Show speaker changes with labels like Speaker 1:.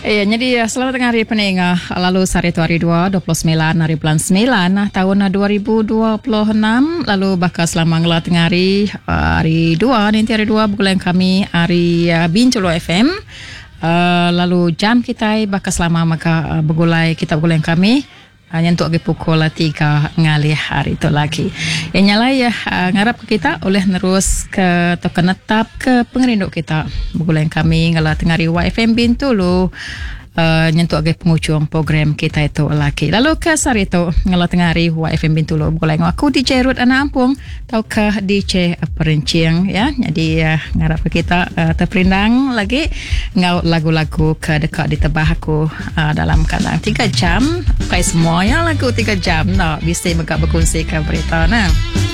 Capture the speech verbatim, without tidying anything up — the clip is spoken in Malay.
Speaker 1: Ya, jadi selamat tengah hari peningah. Lalu hari itu hari dua, dua puluh sembilan hari bulan sembilan tahun dua ribu dua puluh enam. Lalu bakal selama ngelah tengah hari hari dua nanti hari dua bulan kami hari uh, Bintulu F M. Uh, lalu jam kita bakal selama maka uh, begulai kita begulai kami hanya untuk pergi pukul tiga ngalih hari itu lagi. Yang nyala ya uh, ngarap ke kita oleh nerus ke token netap ke pengerinduk kita. Begulai kami ngalah tengah hari Y F M Bintulu. Uh, nyentuh agak penghujung program kita itu lagi. Lalu ke sari itu ngalah tengah hari Y F M Bintulu boleh aku D J Ruth Anak Ampung atau ke D J Perenciang ya. Jadi uh, ngarap ke kita uh, terperindang lagi ngau lagu-lagu ke dekat di tebah aku uh, dalam kadang tiga jam kayak semuanya lagu tiga jam nak bisa megak berkongsi ke berita nah.